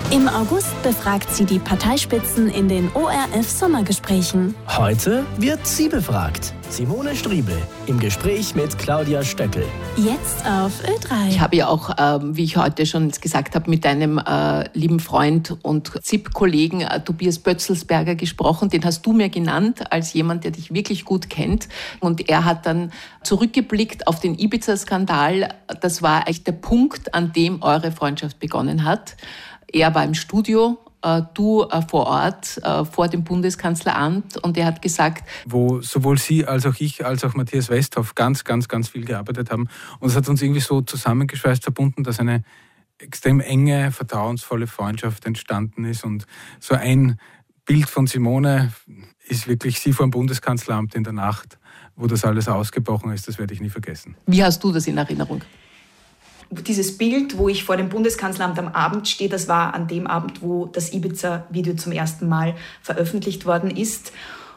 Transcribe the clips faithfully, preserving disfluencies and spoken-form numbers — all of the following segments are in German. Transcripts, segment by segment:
Im August befragt sie die Parteispitzen in den O R F-Sommergesprächen. Heute wird sie befragt. Simone Striebel im Gespräch mit Claudia Stöckel. Jetzt auf Ö drei. Ich habe ja auch, äh, wie ich heute schon gesagt habe, mit deinem äh, lieben Freund und Z I P-Kollegen äh, Tobias Bötzelsberger gesprochen. Den hast du mir genannt als jemand, der dich wirklich gut kennt. Und er hat dann zurückgeblickt auf den Ibiza-Skandal. Das war eigentlich der Punkt, an dem eure Freundschaft begonnen hat. Er war im Studio, äh, du äh, vor Ort, äh, vor dem Bundeskanzleramt, und er hat gesagt, wo sowohl Sie als auch ich, als auch Matthias Westhoff ganz, ganz, ganz viel gearbeitet haben. Und es hat uns irgendwie so zusammengeschweißt, verbunden, dass eine extrem enge, vertrauensvolle Freundschaft entstanden ist. Und so ein Bild von Simone ist wirklich sie vor dem Bundeskanzleramt in der Nacht, wo das alles ausgebrochen ist. Das werde ich nie vergessen. Wie hast du das in Erinnerung? Dieses Bild, wo ich vor dem Bundeskanzleramt am Abend stehe, das war an dem Abend, wo das Ibiza-Video zum ersten Mal veröffentlicht worden ist.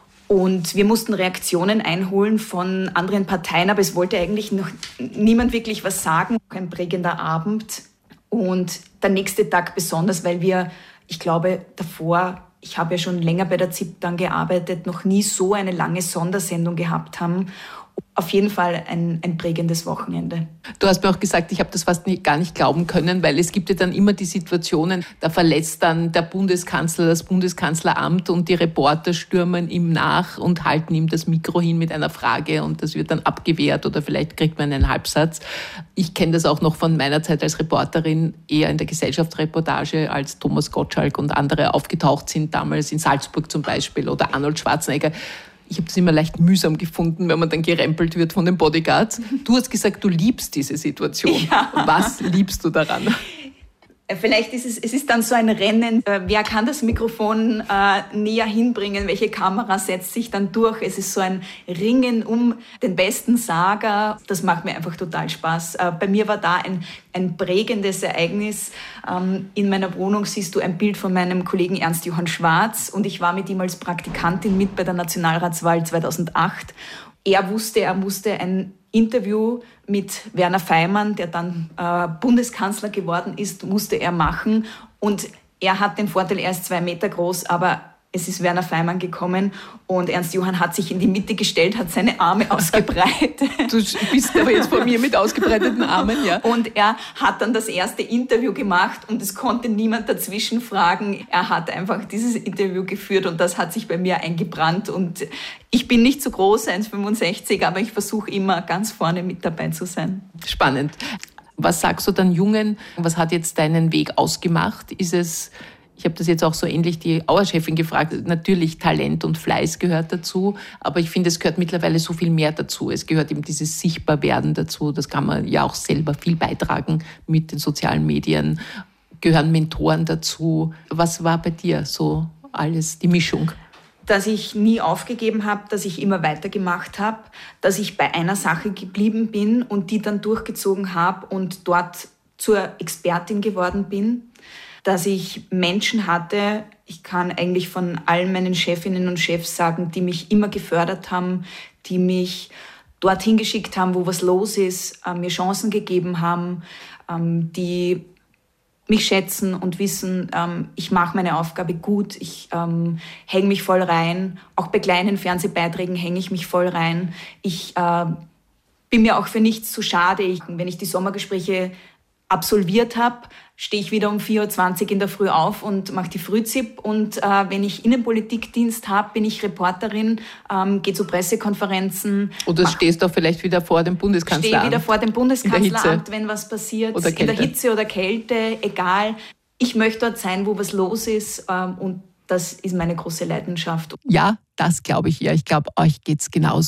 Und wir mussten Reaktionen einholen von anderen Parteien, aber es wollte eigentlich noch niemand wirklich was sagen. Ein prägender Abend und der nächste Tag besonders, weil wir, ich glaube, davor, ich habe ja schon länger bei der Z I P dann gearbeitet, noch nie so eine lange Sondersendung gehabt haben. Auf jeden Fall ein, ein prägendes Wochenende. Du hast mir auch gesagt, ich habe das fast nicht, gar nicht glauben können, weil es gibt ja dann immer die Situationen, da verlässt dann der Bundeskanzler das Bundeskanzleramt und die Reporter stürmen ihm nach und halten ihm das Mikro hin mit einer Frage und das wird dann abgewehrt oder vielleicht kriegt man einen Halbsatz. Ich kenne das auch noch von meiner Zeit als Reporterin, eher in der Gesellschaftsreportage, als Thomas Gottschalk und andere aufgetaucht sind, damals in Salzburg zum Beispiel oder Arnold Schwarzenegger. Ich habe das immer leicht mühsam gefunden, wenn man dann gerempelt wird von den Bodyguards. Du hast gesagt, du liebst diese Situation. Ja. Was liebst du daran? Vielleicht ist es, es ist dann so ein Rennen, wer kann das Mikrofon äh, näher hinbringen, welche Kamera setzt sich dann durch. Es ist so ein Ringen um den besten Sager. Das macht mir einfach total Spaß. Äh, bei mir war da ein, ein prägendes Ereignis. Ähm, in meiner Wohnung siehst du ein Bild von meinem Kollegen Ernst-Johann Schwarz und ich war mit ihm als Praktikantin mit bei der Nationalratswahl zweitausendacht. Er wusste, er musste ein Interview mit Werner Faymann, der dann äh, Bundeskanzler geworden ist, musste er machen. Und er hat den Vorteil, er ist zwei Meter groß, aber es ist Werner Faymann gekommen und Ernst Johann hat sich in die Mitte gestellt, hat seine Arme ausgebreitet. Du bist aber jetzt vor mir mit ausgebreiteten Armen, ja. Und er hat dann das erste Interview gemacht und es konnte niemand dazwischen fragen. Er hat einfach dieses Interview geführt und das hat sich bei mir eingebrannt. Und ich bin nicht so groß, eins Komma fünfundsechzig, aber ich versuche immer ganz vorne mit dabei zu sein. Spannend. Was sagst du dann Jungen? Was hat jetzt deinen Weg ausgemacht? Ist es... Ich habe das jetzt auch so ähnlich die Auer-Chefin gefragt. Natürlich, Talent und Fleiß gehört dazu, aber ich finde, es gehört mittlerweile so viel mehr dazu. Es gehört eben dieses Sichtbarwerden dazu. Das kann man ja auch selber viel beitragen mit den sozialen Medien. Gehören Mentoren dazu. Was war bei dir so alles, die Mischung? Dass ich nie aufgegeben habe, dass ich immer weitergemacht habe, dass ich bei einer Sache geblieben bin und die dann durchgezogen habe und dort zur Expertin geworden bin. Dass ich Menschen hatte, ich kann eigentlich von allen meinen Chefinnen und Chefs sagen, die mich immer gefördert haben, die mich dorthin geschickt haben, wo was los ist, äh, mir Chancen gegeben haben, ähm, die mich schätzen und wissen, ähm, ich mache meine Aufgabe gut, ich ähm, hänge mich voll rein. Auch bei kleinen Fernsehbeiträgen hänge ich mich voll rein. Ich äh, bin mir auch für nichts zu schade. Ich, wenn ich die Sommergespräche absolviert habe, stehe ich wieder um vier Uhr zwanzig in der Früh auf und mache die Frühzip. Und äh, wenn ich Innenpolitikdienst habe, bin ich Reporterin, ähm, gehe zu Pressekonferenzen. Oder mach, stehst du vielleicht wieder vor dem Bundeskanzleramt? Stehe wieder vor dem Bundeskanzleramt, wenn was passiert. Oder in der Hitze oder Kälte, egal. Ich möchte dort sein, wo was los ist. Ähm, und das ist meine große Leidenschaft. Ja, das glaube ich ja. Ich glaube, euch geht's genauso.